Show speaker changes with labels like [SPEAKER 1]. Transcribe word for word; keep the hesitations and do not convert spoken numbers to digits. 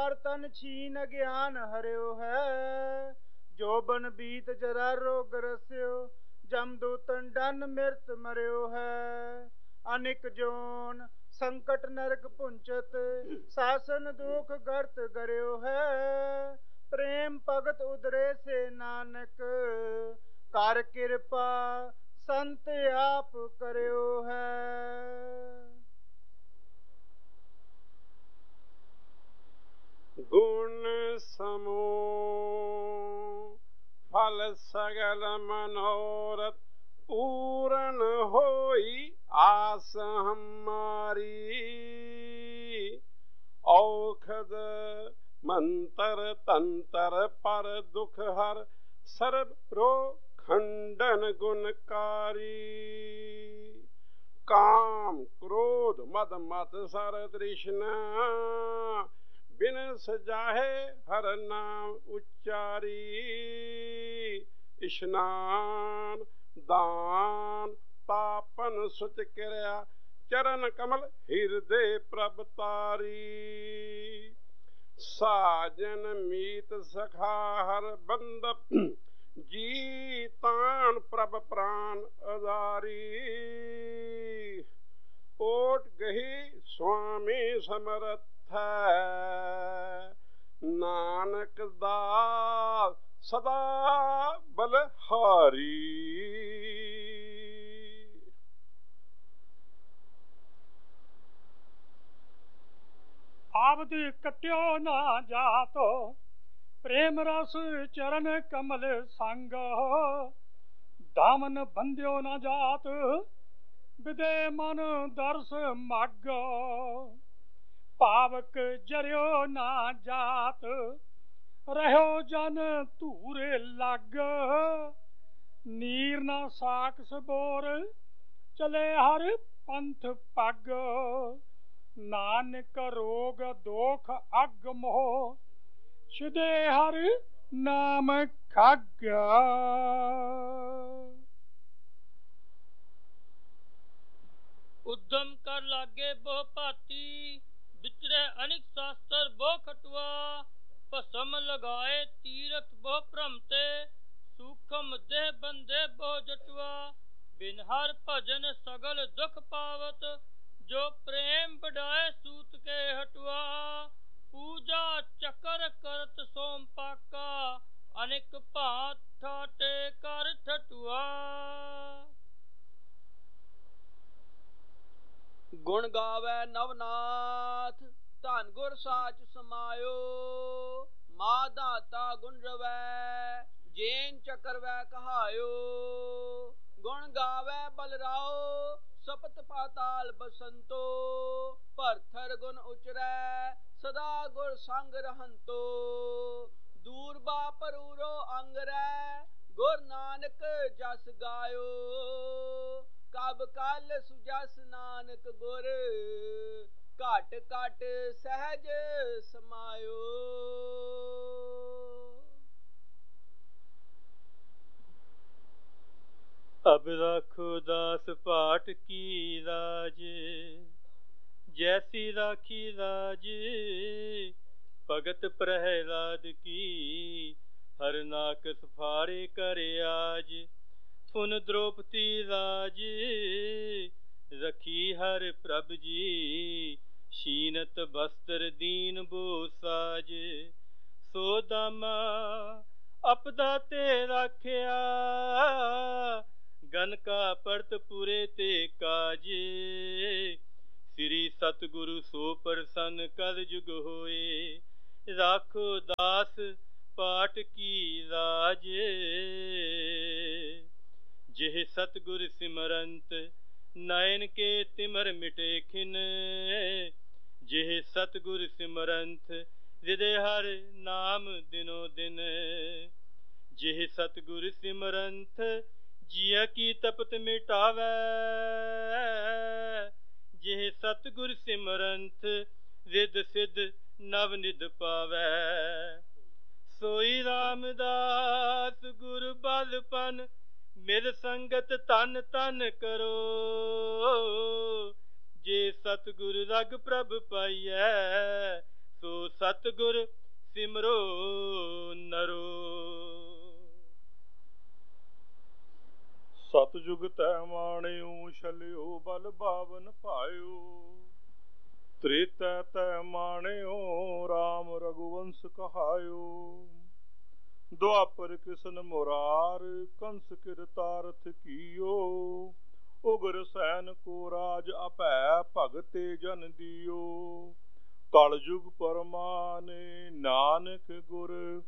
[SPEAKER 1] पार तन छीन ज्ञान हरियो है। जोबन बीत जरा रोग रस्यो, जमदूतन डन मृत मरियो है। अनिक जोन संकट नरक पुंचत, शासन दुख गर्त गरियो है। प्रेम भगत उदरे से नानक, कर कृपा संत आप करियो है।
[SPEAKER 2] गुण समूह फल सगल मनोरथ, पूर्ण होई आस हमारी। औखद मंत्र तंत्र पर दुख हर, सर्व रोग खंडन गुणकारी। काम क्रोध मद मत सर तृष्णा, बिन सजाहे हर नाम उच्चारी। स्नान दान तापन सुच क्रिया, चरण कमल हृदय प्रभतारी। साजन मीत सखा हर बंदप, जीतान प्रभ प्राण आधारी। ओट गही स्वामी समर्थ है, नानक दास सदा बलहारी।
[SPEAKER 3] आबद कट्यो ना जातो, प्रेम रस चरण कमल संग। दामन बंध्यो न जात, विदे मन दर्श मग। पावक जरियो ना जात, रहो जन धूर लग। नीर ना साख सबोर, चले हर पंथ पग। नानक रोग दोख अग मोह, सिदे हर नाम खग।
[SPEAKER 4] उद्यम कर लागे बहु भांति, विचरे अनेक शास्त्र बहु खटुआ। भस्म लगाए तीरथ बहु भ्रमते, सूखम देह बंदे बहु जटुआ। बिन हर भजन सगल दुख पावत, जो प्रेम बढ़ाए सूत के हटुआ। पूजा चकर करत सोम पाका, अनेक भांत ठाटे कर ठटुआ।
[SPEAKER 5] गुण गावे नवनाथ, धन गुर साच समायो। मां दाता गुण रवै, जैन चकर वै कहायो। गुण गावे बलराओ, सपत पाताल बसंतो। भरथर गुण उचरै, सदा गुर संग रहंतो। दूर बा परूरो अंग रै, गुर नानक जस गायो। कब कल सुजस नानक गुर, घट घट सहज समायो।
[SPEAKER 6] अब राखो दास पाठ की लाज, जैसी राखी लाज। भगत प्रहलाद की, हर नाक सफारे कर आज। पुन द्रौपदी लाज, रखी हर प्रभ जी। शीनत वस्त्र दीन बो साज, सो दामा अपदा ते राखिया। गन का परत पुरे ते काज, श्री सतगुरु सो प्रसन्न कल जुग होए। राखो दास पाठ की लाज, जिह सतगुर सिमरंत नयन के तिमर मिटे खिन। जिह सतगुर सिमरंत हृदय हर नाम दिनो दिन। जिह सतगुर सिमरंत जिया की तपत मिटावै। जिह सतगुर सिमरंत रिद सिद्ध नव निध पावै। सोई रामदास गुर बलपन मिल संगत तन तन करो। जे सतगुर रग प्रभ पाइयै ਸੋ ਸਤਿਗੁਰ ਸਿਮਰੋ ਨਰੋ।
[SPEAKER 7] ਸਤਿਯੁਗ ਤੈ ਮਾਣਿਓ ਛਲਿਓ ਬਲ ਬਾਵਨ ਭਾਇਓ। ਤ੍ਰੇਤੈ ਤੈ ਮਾਣਿਓ ਰਾਮ ਰਘੁਵੰਸ਼ ਕਹਾਇਓ। ਦੁਆਪਰ ਕ੍ਰਿਸ਼ਨ ਮੁਰਾਰ ਕੰਸ ਕਿਰਤਾਰਥ ਕੀਓ। ਉਗਰ ਸੈਨ ਕੋ ਰਾਜ ਅਭੈ ਭਗਤੇ ਜਨ ਦਿਓ। ਕਲ ਯੁਗ ਪਰਮਾਨੇ ਨਾਨਕ ਗੁਰ